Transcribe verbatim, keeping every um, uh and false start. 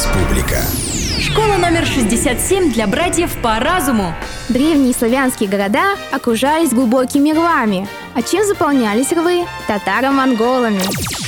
Республика. Школа номер шестьдесят семь для братьев по разуму. Древние славянские города окружались глубокими рвами. А чем заполнялись рвы? Татаро-монголами.